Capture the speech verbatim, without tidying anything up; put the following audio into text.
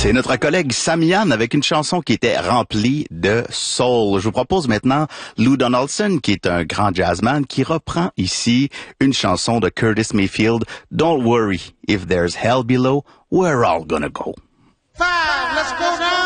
C'est notre collègue Samian avec une chanson qui était remplie de soul. Je vous propose maintenant Lou Donaldson, qui est un grand jazzman, qui reprend ici une chanson de Curtis Mayfield, Don't worry, if there's hell below, we're all gonna go. Five, let's go down.